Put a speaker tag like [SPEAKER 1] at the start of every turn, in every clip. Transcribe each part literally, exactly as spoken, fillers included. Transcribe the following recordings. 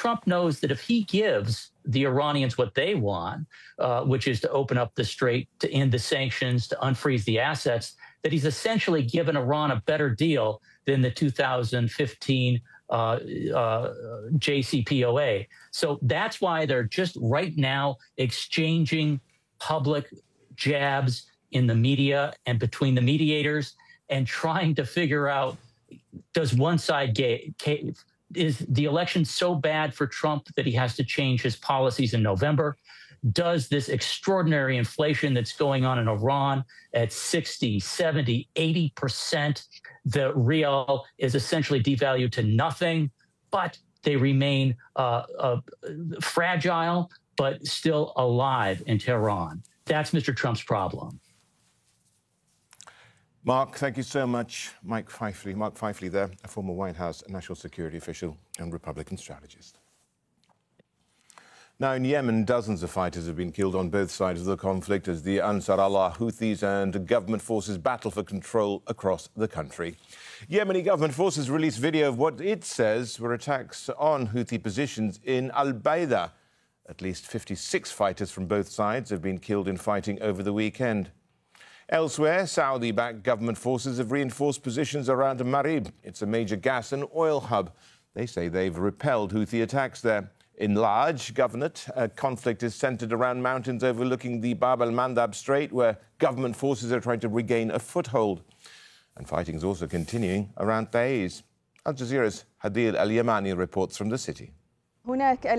[SPEAKER 1] Trump knows that if he gives the Iranians what they want, uh, which is to open up the strait, to end the sanctions, to unfreeze the assets, that he's essentially given Iran a better deal than the two thousand fifteen uh, uh, J C P O A. So that's why they're just right now exchanging public jabs in the media and between the mediators and trying to figure out, does one side cave? Is the election so bad for Trump that he has to change his policies in November? Does this extraordinary inflation that's going on in Iran at sixty, seventy, eighty percent, the rial is essentially devalued to nothing, but they remain uh, uh, fragile, but still alive in Tehran? That's Mister Trump's problem.
[SPEAKER 2] Mark, thank you so much. Mike Fifley, Mark Fifley there, a former White House national security official and Republican strategist. Now, in Yemen, dozens of fighters have been killed on both sides of the conflict as the Ansar Allah Houthis and government forces battle for control across the country. Yemeni government forces released video of what it says were attacks on Houthi positions in Al-Baida. At least fifty-six fighters from both sides have been killed in fighting over the weekend. Elsewhere, Saudi-backed government forces have reinforced positions around Marib. It's a major gas and oil hub. They say they've repelled Houthi attacks there. In Laj Governorate, a conflict is centred around mountains overlooking the Bab al-Mandab Strait, where government forces are trying to regain a foothold. And fighting is also continuing around Taiz. Al Jazeera's Hadil Al-Yamani reports from the city.
[SPEAKER 3] There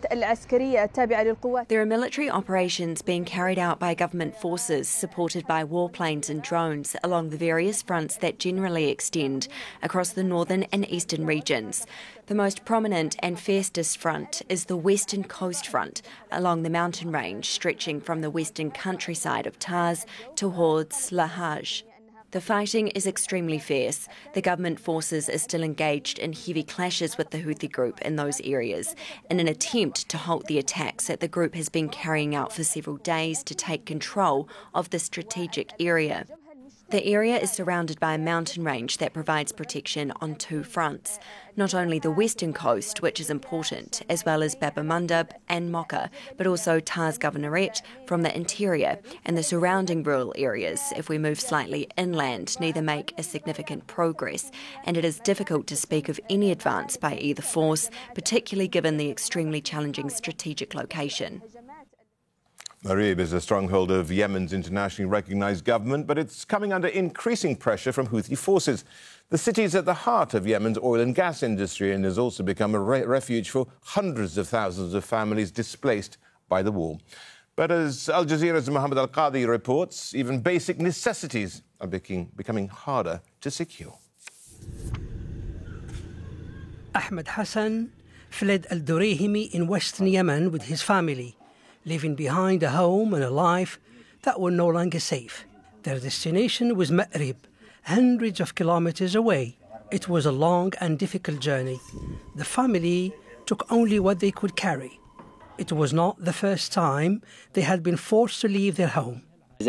[SPEAKER 3] are military operations being carried out by government forces supported by warplanes and drones along the various fronts that generally extend across the northern and eastern regions. The most prominent and fiercest front is the Western Coast Front along the mountain range stretching from the western countryside of Taiz towards Lahaj. The fighting is extremely fierce. The government forces are still engaged in heavy clashes with the Houthi group in those areas in an attempt to halt the attacks that the group has been carrying out for several days to take control of the strategic area. The area is surrounded by a mountain range that provides protection on two fronts, not only the western coast, which is important, as well as Bab al-Mandab and Mocha, but also Taiz Governorate from the interior, and the surrounding rural areas, if we move slightly inland, neither make a significant progress, and it is difficult to speak of any advance by either force, particularly given the extremely challenging strategic location.
[SPEAKER 2] Marib is a stronghold of Yemen's internationally recognised government, but it's coming under increasing pressure from Houthi forces. The city is at the heart of Yemen's oil and gas industry and has also become a re- refuge for hundreds of thousands of families displaced by the war. But as Al Jazeera's Mohammed Al-Qadi reports, even basic necessities are becoming, becoming harder to secure.
[SPEAKER 4] Ahmed Hassan fled Al-Durayhimi in western Yemen with his family, leaving behind a home and a life that were no longer safe. Their destination was Ma'rib, hundreds of kilometers away. It was a long and difficult journey. The family took only what they could carry. It was not the first time they had been forced to leave their home.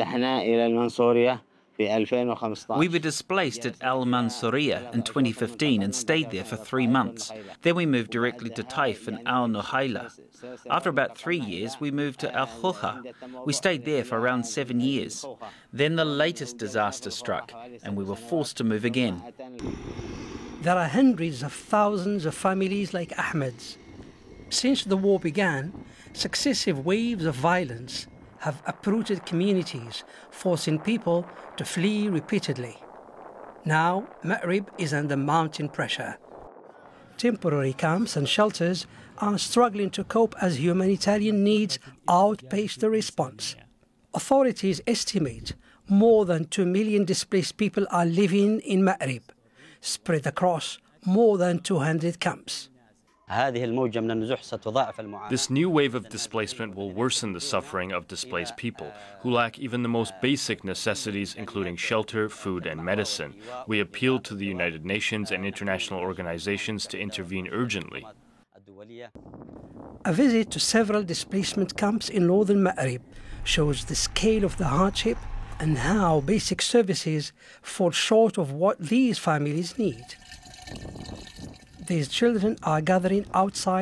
[SPEAKER 5] We were displaced at Al Mansouriya in twenty fifteen and stayed there for three months. Then we moved directly to Taif and Al Nuhaila. After about three years, we moved to Al Khulha. We stayed there for around seven years. Then the latest disaster struck, and we were forced to move again.
[SPEAKER 4] There are hundreds of thousands of families like Ahmed's. Since the war began, successive waves of violence have uprooted communities, forcing people to flee repeatedly. Now, Ma'rib is under mounting pressure. Temporary camps and shelters are struggling to cope as humanitarian needs outpace the response. Authorities estimate more than two million displaced people are living in Ma'rib, spread across more than two hundred camps.
[SPEAKER 6] This new wave of displacement will worsen the suffering of displaced people who lack even the most basic necessities, including shelter, food, and medicine. We appeal to the United Nations and international organizations to intervene urgently.
[SPEAKER 4] A visit to several displacement camps in northern Ma'rib shows the scale of the hardship and how basic services fall short of what these families need. These children are gathering outside